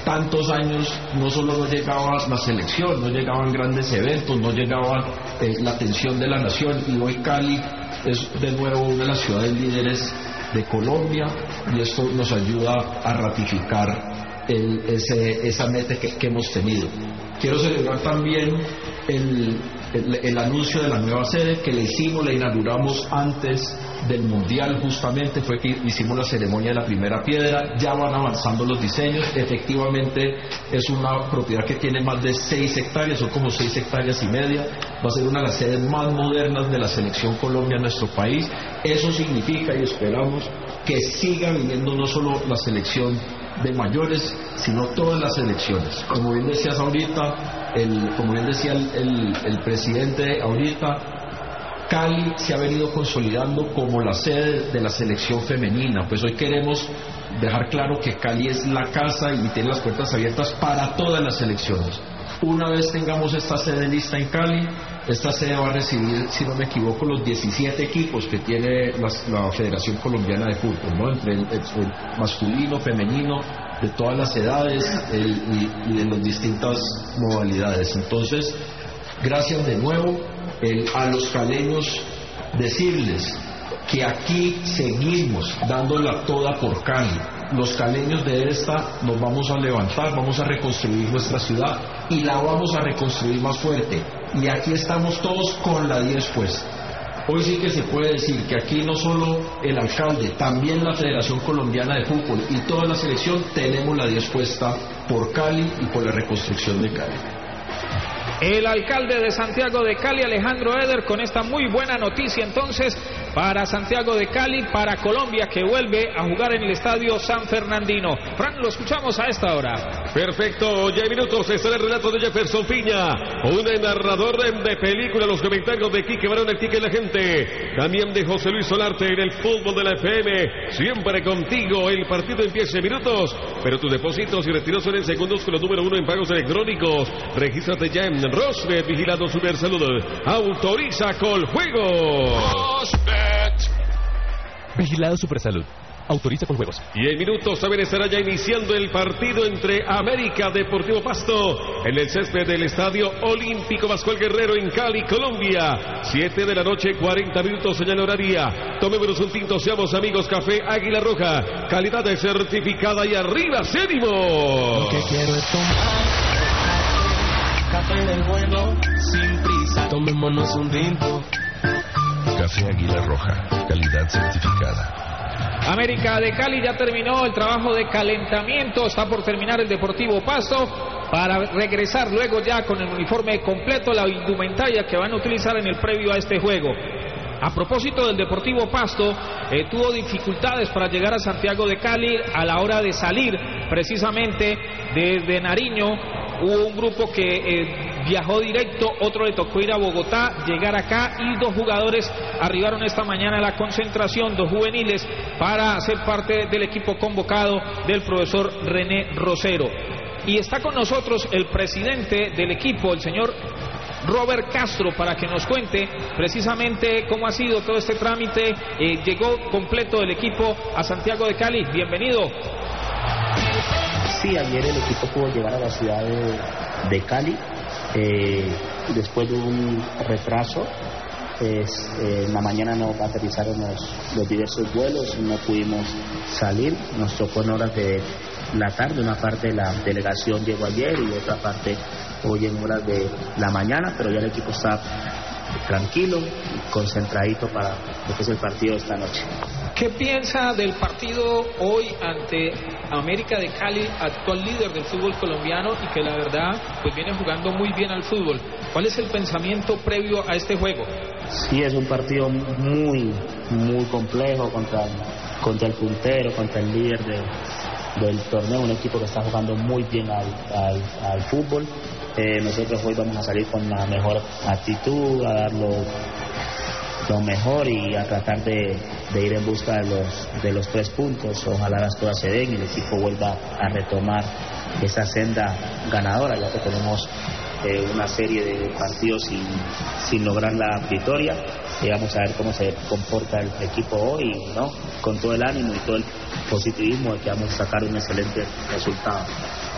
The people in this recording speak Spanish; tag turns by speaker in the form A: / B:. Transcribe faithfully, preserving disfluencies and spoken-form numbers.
A: tantos años no solo no llegaba la selección, no llegaban grandes eventos, no llegaba eh, la atención de la nación, y hoy Cali es de nuevo una de las ciudades líderes de Colombia, y esto nos ayuda a ratificar el, ese, esa meta que, que hemos tenido. Quiero celebrar también el, el, el anuncio de la nueva sede que le hicimos, la inauguramos antes del Mundial, justamente fue que hicimos la ceremonia de la primera piedra. Ya van avanzando los diseños, efectivamente es una propiedad que tiene más de seis hectáreas, son como seis hectáreas y media, va a ser una de las sedes más modernas de la selección Colombia en nuestro país. Eso significa, y esperamos, que siga viniendo no solo la selección de mayores, sino todas las selecciones. Como bien decías ahorita, el, como bien decía el, el, el presidente ahorita, Cali se ha venido consolidando como la sede de la selección femenina. Pues hoy queremos dejar claro que Cali es la casa y tiene las puertas abiertas para todas las selecciones. Una vez tengamos esta sede lista en Cali, esta sede va a recibir, si no me equivoco, los diecisiete equipos que tiene la, la Federación Colombiana de Fútbol, ¿no? Entre el, el masculino, femenino, de todas las edades el, y, y de las distintas modalidades. Entonces, gracias de nuevo. El, a los caleños decirles que aquí seguimos dándola toda por Cali. Los caleños de esta nos vamos a levantar, vamos a reconstruir nuestra ciudad y la vamos a reconstruir más fuerte. Y aquí estamos todos con la diez puesta. Hoy sí que se puede decir que aquí no solo el alcalde, también la Federación Colombiana de Fútbol y toda la selección tenemos la diez puesta por Cali y por la reconstrucción de Cali.
B: El alcalde de Santiago de Cali, Alejandro Eder, con esta muy buena noticia entonces para Santiago de Cali, para Colombia, que vuelve a jugar en el estadio San Fernandino. Fran, lo escuchamos a esta hora.
C: Perfecto, ya hay minutos, está el relato de Jefferson Piña, un narrador de película, los comentarios de Quique Barón, el Quique y la gente, también de José Luis Solarte en el fútbol de la F M, siempre contigo. El partido empieza en minutos, pero tus depósitos y retiros son en segundos con los número uno en pagos electrónicos. Regístrate ya en Rosbet, vigilado Super Salud. Autoriza Coljuegos. Rosbet.
D: Vigilado Supersalud. Autoriza con juegos.
C: Y en minutos también estará ya iniciando el partido entre América Deportivo Pasto en el césped del Estadio Olímpico Pascual Guerrero en Cali, Colombia. siete de la noche, cuarenta minutos, señal horaria. Tomémonos un tinto, seamos amigos. Café Águila Roja, calidad de certificada y arriba, ánimo.
E: Lo que quiero es tomar café del bueno, sin prisa. Tomémonos un tinto.
F: Café Águila Roja, calidad certificada.
B: América de Cali ya terminó el trabajo de calentamiento, está por terminar el Deportivo Pasto para regresar luego ya con el uniforme completo, la indumentaria que van a utilizar en el previo a este juego. A propósito del Deportivo Pasto, eh, tuvo dificultades para llegar a Santiago de Cali a la hora de salir precisamente desde Nariño. Hubo un grupo que eh, viajó directo, otro le tocó ir a Bogotá, llegar acá, y dos jugadores arribaron esta mañana a la concentración, dos juveniles, para ser parte del equipo convocado del profesor René Rosero. Y está con nosotros el presidente del equipo, el señor Robert Castro, para que nos cuente precisamente cómo ha sido todo este trámite. Eh, llegó completo el equipo a Santiago de Cali. Bienvenido.
G: Sí, ayer el equipo pudo llegar a la ciudad de, de Cali eh, después de un retraso. Pues, eh, en la mañana no aterrizaron los, los diversos vuelos, no pudimos salir, nos tocó en horas de la tarde. Una parte de la delegación llegó ayer y otra parte hoy en horas de la mañana, pero ya el equipo está tranquilo y concentradito para lo que es el partido de esta noche.
B: ¿Qué piensa del partido hoy ante América de Cali, actual líder del fútbol colombiano y que la verdad pues viene jugando muy bien al fútbol? ¿Cuál es el pensamiento previo a este juego?
G: Sí, es un partido muy, muy complejo contra, contra el puntero, contra el líder de, del torneo, un equipo que está jugando muy bien al, al, al fútbol. Eh, nosotros hoy vamos a salir con la mejor actitud, a dar lo, lo mejor y a tratar de, de ir en busca de los, de los tres puntos. Ojalá las cosas se den y el equipo vuelva a retomar esa senda ganadora, ya que tenemos eh, una serie de partidos sin, sin lograr la victoria. Y vamos a ver cómo se comporta el equipo hoy, ¿no? Con todo el ánimo y todo el positivismo de que vamos a sacar un excelente resultado.